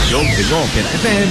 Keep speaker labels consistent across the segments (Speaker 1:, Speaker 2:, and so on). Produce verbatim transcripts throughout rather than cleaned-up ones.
Speaker 1: Jom dengar Perak F M.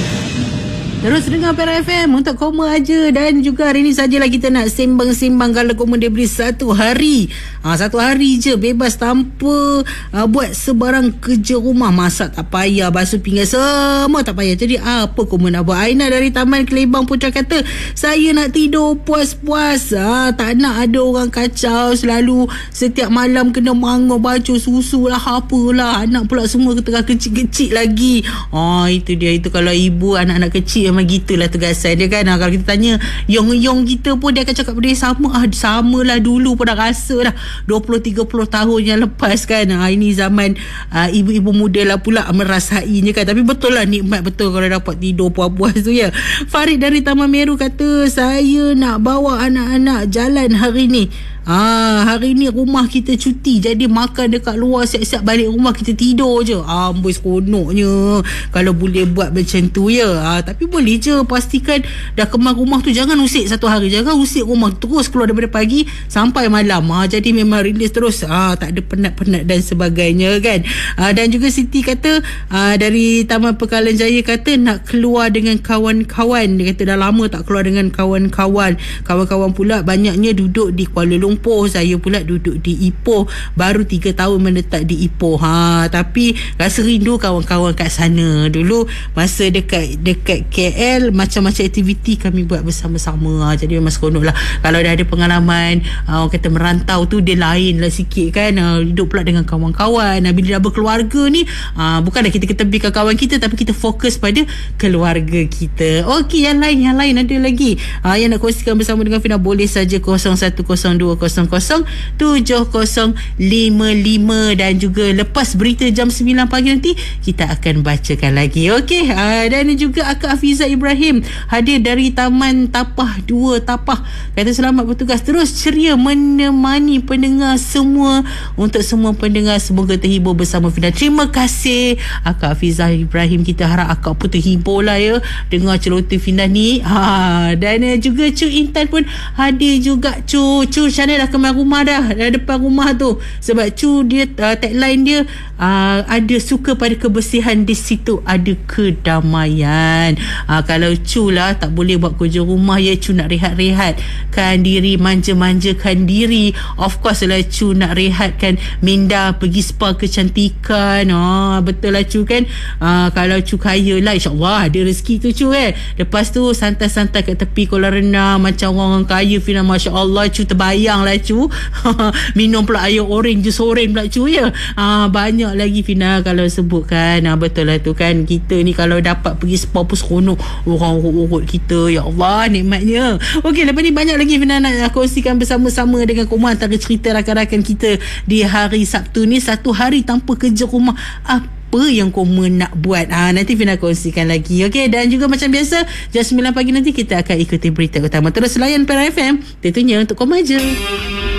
Speaker 2: Terus dengar Perak F M untuk koma aja. Dan juga hari ni sajalah kita nak sembang-sembang kalau koma dia beri satu hari. Ha, satu hari je bebas tanpa uh, buat sebarang kerja rumah. Masak tak payah, basuh pinggan semua tak payah. Jadi apa koma nak buat? Aina dari Taman Kelebang Putra kata, saya nak tidur puas-puas. Ha, tak nak ada orang kacau. Selalu setiap malam kena mangur baju susu lah, apalah. Anak pula semua tengah kecil-kecil lagi. Ha, itu dia. Itu kalau ibu anak-anak kecil memang gitulah tugasan dia kan. Ha, kalau kita tanya yong-yong kita pun dia akan cakap pada dia sama ah, sama lah dulu pun dah rasa dah dua puluh tiga puluh tahun yang lepas kan. Ha, ini zaman uh, ibu-ibu muda lah pula merasainya kan. Tapi betul lah, nikmat betul kalau dapat tidur puas-puas tu ya. Farid dari Taman Meru kata, saya nak bawa anak-anak jalan hari ni. Ah, hari ni rumah kita cuti, jadi makan dekat luar, siap-siap balik rumah kita tidur je. Ah, amboi seronoknya kalau boleh buat macam tu ya. Ah, tapi boleh je, pastikan dah kemas rumah tu, jangan usik satu hari, jangan usik rumah terus keluar daripada pagi sampai malam. Ah, jadi memang rilis terus. Ah, tak ada penat-penat dan sebagainya kan. Ah, dan juga Siti kata ah, dari Taman Pekalan Jaya kata nak keluar dengan kawan-kawan. Dia kata dah lama tak keluar dengan kawan-kawan. Kawan-kawan pula banyaknya duduk di Kuala Lumpur. Saya pula duduk di Ipoh, baru tiga tahun menetap di Ipoh. Ha, tapi rasa rindu kawan-kawan kat sana. Dulu masa dekat dekat K L, macam-macam aktiviti kami buat bersama-sama. Ha, jadi memang seronok lah kalau dah ada pengalaman. Ha, orang kata merantau tu dia lain lah sikit kan. Ha, duduk pula dengan kawan-kawan. Ha, bila dah berkeluarga ni, ha, bukanlah kita ketepikan kawan kita, tapi kita fokus pada keluarga kita. Okey, yang lain yang lain ada lagi ha, yang nak kongsikan bersama dengan Fina, boleh saja kosong satu kosong dua kosong kosong tujuh kosong lima lima. Dan juga lepas berita jam sembilan pagi nanti kita akan bacakan lagi. Okey, uh, dan juga Akak Hafizah Ibrahim hadir dari Taman Tapah dua Tapah, kata selamat bertugas, terus ceria menemani pendengar semua. Untuk semua pendengar, semoga terhibur bersama Fina. Terima kasih Akak Hafizah Ibrahim. Kita harap akak pun terhibur lah ya dengar celoteh Fina ni. Ha, dan uh, juga Cu Intan pun hadir juga. Cu Cu Channel dah kemas rumah dah, dah depan rumah tu. Sebab Cu dia uh, tagline dia uh, ada suka pada kebersihan, di situ ada kedamaian. Uh, kalau Cu lah tak boleh buat kerja rumah ya, Cu nak rehat-rehatkan diri, manja-manjakan diri. Of course lah Cu nak rehatkan minda, pergi spa kecantikan. Ah, betul lah Cu kan. Uh, kalau Cu kaya lah, insyaAllah ada rezeki tu Cu kan. Lepas tu santai-santai kat tepi kolam renang macam orang kaya Fina. Masya Allah Cu, terbayang lah Cu. Minum pula air orange, jus orange pula Cu ya. Ha, banyak lagi Fina kalau sebutkan. Ha, betul lah tu kan. Kita ni kalau dapat pergi spa pun seronok. Orang urut-urut kita. Ya Allah, nikmatnya. Okey, lepas ni banyak lagi Fina nak kongsikan bersama-sama dengan koma antara cerita rakan-rakan kita di hari Sabtu ni. Satu hari tanpa kerja rumah, apa yang koma nak buat? Ha, nanti Fina kongsikan lagi. Okey, dan juga macam biasa jam sembilan pagi nanti kita akan ikuti berita utama. Terus layan Perak F M, tentunya untuk koma je.